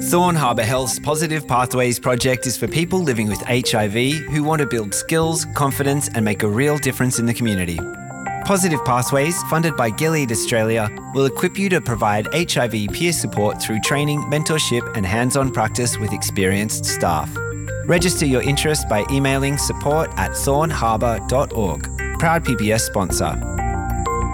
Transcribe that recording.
Thorn Harbour Health's Positive Pathways project is for people living with HIV who want to build skills, confidence and make a real difference in the community. Positive Pathways, funded by Gilead Australia, will equip you to provide HIV peer support through training, mentorship and hands-on practice with experienced staff. Register your interest by emailing support@thornharbour.org. Proud PBS sponsor.